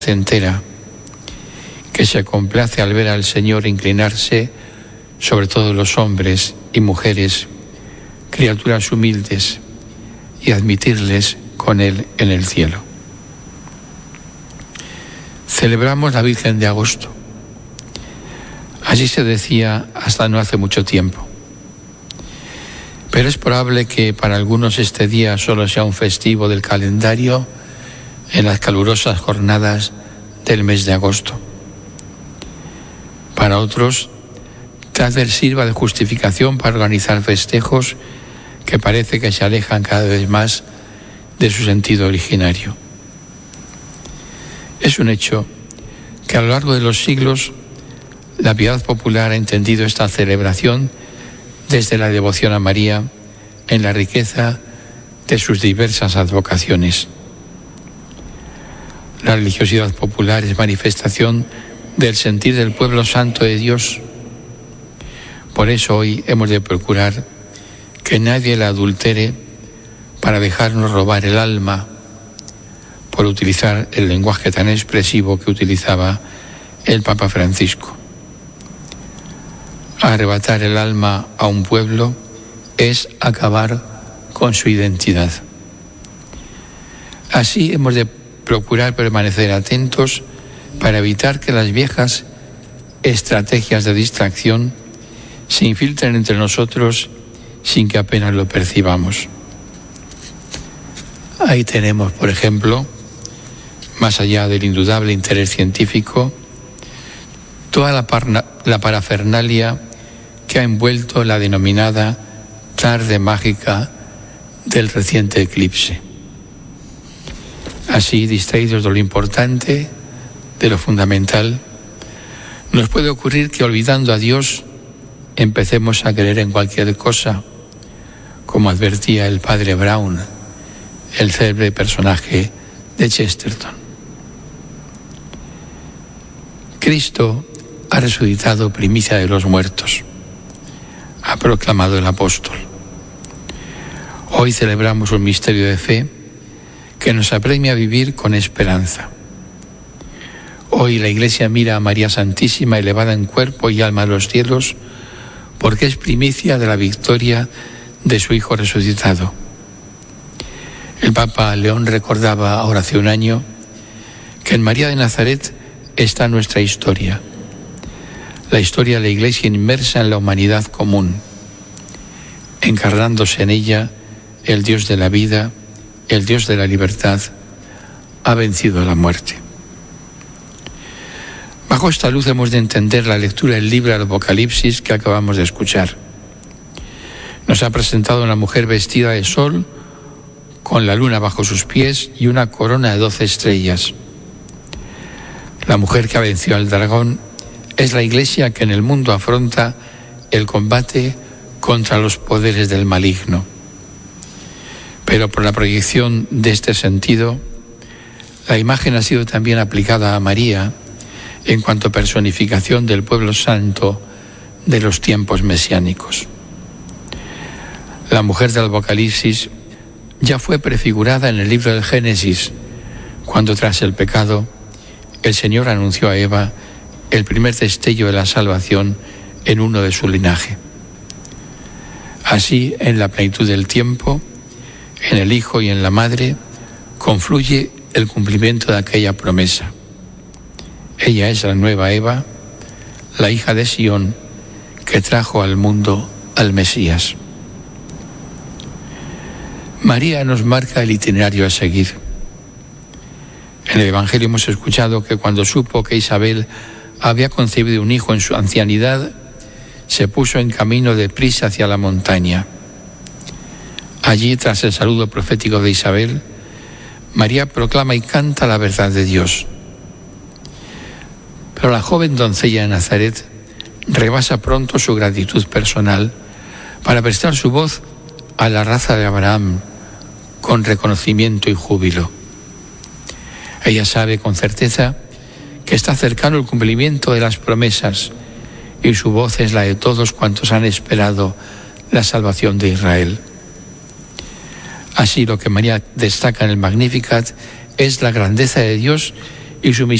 entera, que se complace al ver al Señor inclinarse sobre todos los hombres y mujeres, criaturas humildes, y admitirles con Él en el cielo. Celebramos la Virgen de Agosto. Así se decía hasta no hace mucho tiempo. Pero es probable que para algunos este día solo sea un festivo del calendario en las calurosas jornadas del mes de agosto. Para otros, tal vez sirva de justificación para organizar festejos que parece que se alejan cada vez más de su sentido originario. Es un hecho que a lo largo de los siglos la piedad popular ha entendido esta celebración desde la devoción a María en la riqueza de sus diversas advocaciones. La religiosidad popular es manifestación del sentir del pueblo santo de Dios. Por eso hoy hemos de procurar que nadie la adultere para dejarnos robar el alma, por utilizar el lenguaje tan expresivo que utilizaba el Papa Francisco. Arrebatar el alma a un pueblo es acabar con su identidad. Así hemos de procurar permanecer atentos para evitar que las viejas estrategias de distracción se infiltren entre nosotros sin que apenas lo percibamos. Ahí tenemos, por ejemplo, más allá del indudable interés científico, toda la parafernalia que ha envuelto la denominada tarde mágica del reciente eclipse. Así, distraídos de lo importante, de lo fundamental, nos puede ocurrir que olvidando a Dios empecemos a creer en cualquier cosa, como advertía el padre Brown, el célebre personaje de Chesterton. Cristo ha resucitado primicia de los muertos, ha proclamado el apóstol. Hoy celebramos un misterio de fe que nos apremia a vivir con esperanza. Hoy la Iglesia mira a María Santísima elevada en cuerpo y alma a los cielos porque es primicia de la victoria de su Hijo resucitado. El Papa León recordaba ahora hace un año que en María de Nazaret está nuestra historia, la historia de la Iglesia inmersa en la humanidad común, encarnándose en ella el Dios de la vida, el Dios de la libertad, ha vencido la muerte. Bajo esta luz hemos de entender la lectura del libro del Apocalipsis que acabamos de escuchar. Nos ha presentado una mujer vestida de sol, con la luna bajo sus pies y una corona de 12 estrellas. La mujer que ha vencido al dragón es la Iglesia que en el mundo afronta el combate contra los poderes del maligno. Pero por la proyección de este sentido, la imagen ha sido también aplicada a María en cuanto a personificación del pueblo santo de los tiempos mesiánicos. La mujer del Apocalipsis ya fue prefigurada en el libro del Génesis, cuando tras el pecado el Señor anunció a Eva el primer destello de la salvación en uno de su linaje. Así, en la plenitud del tiempo, en el Hijo y en la Madre, confluye el cumplimiento de aquella promesa. Ella es la nueva Eva, la hija de Sión, que trajo al mundo al Mesías. María nos marca el itinerario a seguir. En el Evangelio hemos escuchado que cuando supo que Isabel había concebido un hijo en su ancianidad, se puso en camino deprisa hacia la montaña. Allí, tras el saludo profético de Isabel, María proclama y canta la verdad de Dios. Pero la joven doncella de Nazaret rebasa pronto su gratitud personal para prestar su voz a la raza de Abraham con reconocimiento y júbilo. Ella sabe con certeza que está cercano el cumplimiento de las promesas y su voz es la de todos cuantos han esperado la salvación de Israel. Así, lo que María destaca en el Magnificat es la grandeza de Dios y su